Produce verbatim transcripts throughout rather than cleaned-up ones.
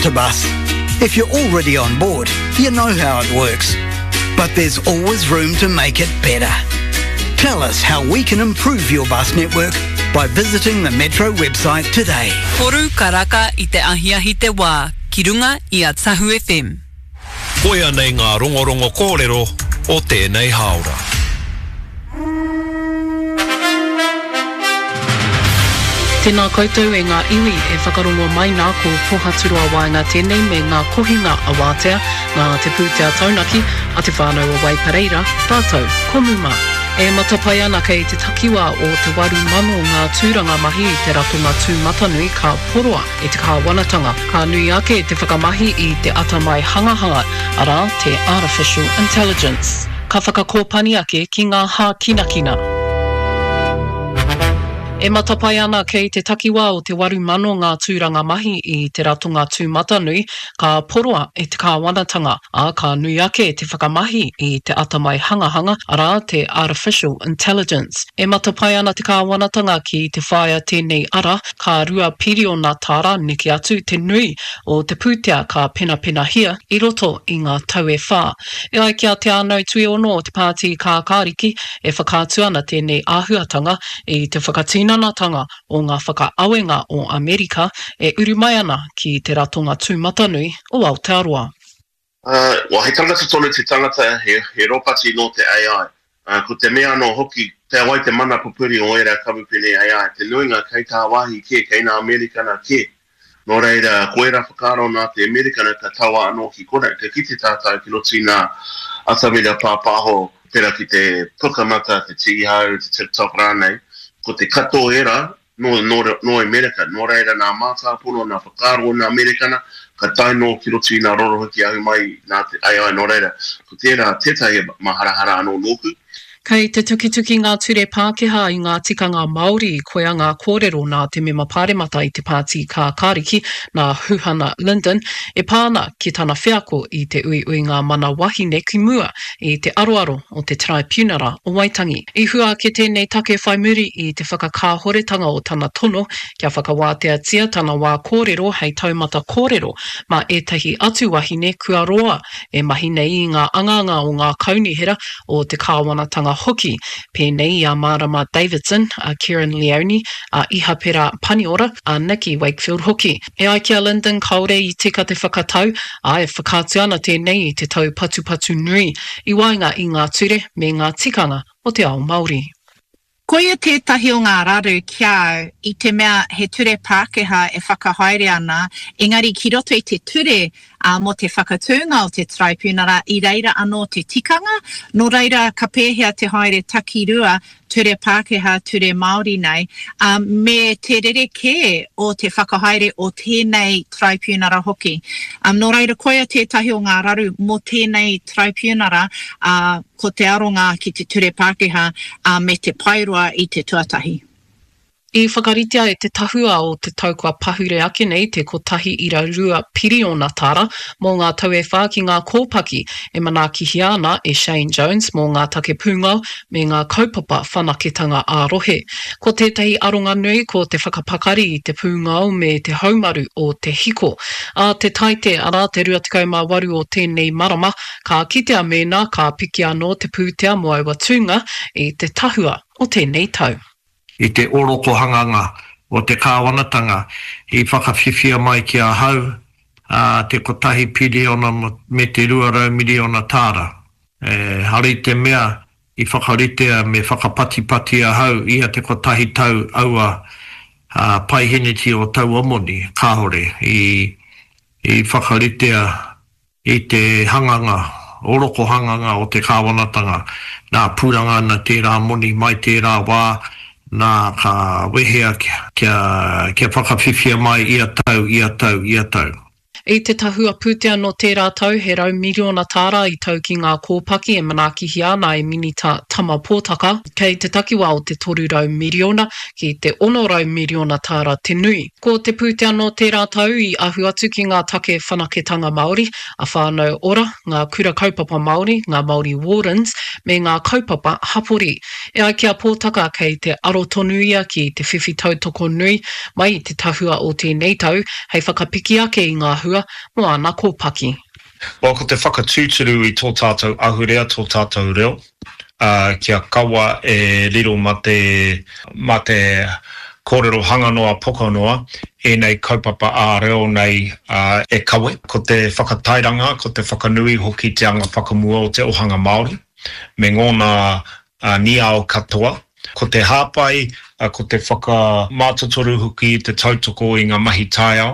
to bus. If you're already on board, you know how it works. But there's always room to make it better. Tell us how we can improve your bus network by visiting the Metro website today. Poru karaka I te ahiahi te wā, ki runga I a Tahu F M. Koia nei ngā rongorongo kōrero o tēnei haora. Tēnā koutou e ngā iwi e whakarongo mai nā ko pohaturua waenga tēnei me ngā kohinga a wātea, ngā te pūtea taunaki, a te whānau o Waipareira, tātou, komuma. E matapai ana kei te takiwa o te waru mano ngā tūranga mahi I te ratonga tūmatanui ka poroa e te kāwanatanga. Ka nui ake te whakamahi I te atamai hangahanga, ara te Artificial Intelligence. Ka whakakōpani ake ki ngā hā kinakina. E matapai ana kei te takiwa o te waru mano ngā tūranga mahi I te ratonga tūmatanui ka poroa e te kāwanatanga, a ka nui ake te whakamahi I te atamai hangahanga, ara te Artificial Intelligence. E matapai ana te kāwanatanga ki te whaia tēnei ara, ka rua piriona tāra niki atu te nui o te pūtea ka pena pena hia I roto I ngā tau e whā. E ai kia te anau tui ono o te pāti kā kāriki e whakātu ana tēnei āhuatanga I te whakatina tanga o ngā whakaawenga o Amerika e uru mai ana ki te ratonga tūmatanui o Aotearoa. Uh, wa he tangata tonu te tangata he, he ropati no te A I. Uh, ko te mea no hoki te awai te mana pupuri o era kamupene A I. Te nuinga kei tā wahi ke, kei nā Amerika na ke. No reira, koe ra whakaro nā te Amerika na ka tawa anō ki kora. Te kiti tātai ki roti nā atamira pāpāho pera ki te pukamata, te tigihau, te TikTok rānei. Ko te kato era, no, no, no Amerika, no reira nā mātāpono, nā whakaro nā Amerikana, ka tai no ki roti nā rorohiki ahu mai nā te A I no reira. Ko tērā tētai maharahara anō nōku. Kei te tukituki ngā ture Pākehā I ngā tikanga Māori I koea ngā kōrero nā te mema pāremata I te pāti kā kāriki nā Huhana Linden e pāna ki tana whiako I te ui ui ngā mana wahine ki mua I te aroaro o te Tribunara o Waitangi. I hua ke tēnei take whai muri I te whakakāhoretanga o tana tono kia whakawātea tia tana wā kōrero hei taumata kōrero ma etahi atu wahine kua roa e mahine I ngā anganga o ngā kaunihera o te kāwanatanga hoki, pēnei a Marama Davidson, a Kieran Leone, a Iha Pera Paniora, a Nikki Wakefield hoki. E ai kia Linden kaore I tika te whakatau, a e whakātu ana tēnei I te tau patu patu nui, I wainga I ngā ture me ngā tikanga o te ao Māori. Koia tētahi o ngā raru kia au, I te mea he ture Pākehā e whakahaere ana, engari ki roto I te ture a mo te whakatūnga o te Tribunara I reira anō te tikanga, no reira ka pēhea te haere takirua ture Pākehā, ture Māori nei, um, me te rereke o te whakahaere o tēnei Tribunara hoki. Um, no reira koia tētahi o ngā raru mo tēnei Tribunara uh, ko te aronga ki te ture Pākehā uh, me te pairua I te tuatahi. I whakaritea e te tahua o te taukua pahure ake nei te kotahi ira rua piriona tāra mō ngā tau e whā ki ngā kōpaki e manakihi ana e Shane Jones mō ngā take pūngau me ngā kaupapa whanaketanga ārohe. Ko tētahi aronga nui ko te whakapakari I te pūngau me te haumaru o te hiko. A te taite ara te rua tekau mā waru o tēnei marama ka kitea mēnā ka piki anō te pūtea mo aua tūnga I te tahua o tēnei tau. I te oroko hanganga o te kāwanatanga I whakawhiwhia mai ki a hau uh, te kotahi piriona me te ruarau miliona tāra. E, hari te mea I whakaritea me whakapatipati a hau ia te kotahi tau aua uh, paiheneti o tau omoni kāhore I, I whakaritea I te hanganga, oroko hanganga o te kāwanatanga nā pūranga na tērā moni mai tērā wā nā ka wehea kia, kia, kia whakawhiwhia mai ia tau, ia tau, ia tau. I te tahua pūtea no tērā tau, he rau miliona tāra I tau ki ngā kōpaki e manakihi ana e minita tama pōtaka, kei te takiwa o te toru rau miliona ki te ono rau miliona tāra te nui. Ko te pūtea no tērā tau I ahu atu ki ngā take whanaketanga Māori, a whānau ora, ngā kura kaupapa Māori, ngā Māori Wardens, me ngā kaupapa hapori. E ai kia pōtaka kei te aro tonuia ki te whiwhi tautoko nui, mai I te tahua o tēnei tau, hei whakapiki ake I ngā hu āhua mo ana kōpaki. Well, ko te whakatūturu i tō tātou ahurea, tō tātou reo. Uh, kia kawa e riro ma te, ma te kōrero hanganoa pokanoa, e nei kaupapa a reo nei uh, e kawe. Ko te whakatairanga, ko te whakanui hoki te anga whakamua o te ohanga Māori, me ngōna uh, niao katoa. Ko te hāpai, uh, ko te whakamātotoru hoki, te tautoko i ngā mahi tāiao.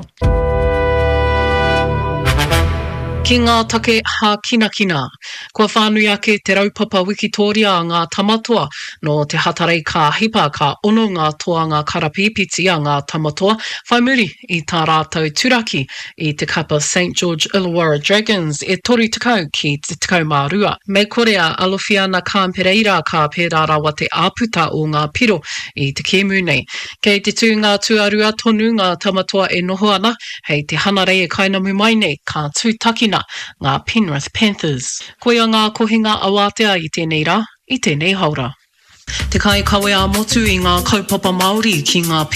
Ki ngā take ha kina kina, kua whānui ake te raupapa Wikitoria a ngā tamatoa no te hatarei ka hipa ka ono ngā toanga karapipiti a ngā tamatoa, whai muri i tā rātou turaki i te kapa Saint George Illawarra Dragons e tori tekau ki te tekau mā rua. Me korea Alofiana Kāmpereira ka pērā rawa te āputa o ngā piro i te kēmu nei. Kei te tū ngā tuarua tonu ngā tamatoa e noho ana, hei te hanarei e kainamu mai nei ka tūtakina ngā Penrith Panthers. Koia ngā kohinga awatea i tēnei rā, i tēnei haura. Te kai kawe a motu i ngā kaupapa Māori ki ngā